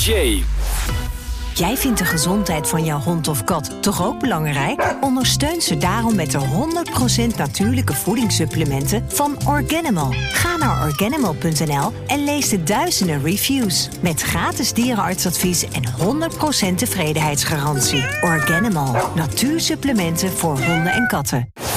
Jay. Jij vindt de gezondheid van jouw hond of kat toch ook belangrijk? Ondersteun ze daarom met de 100% natuurlijke voedingssupplementen van Organimal. Ga naar organimal.nl en lees de duizenden reviews. Met gratis dierenartsadvies en 100% tevredenheidsgarantie. Organimal. Natuursupplementen voor honden en katten.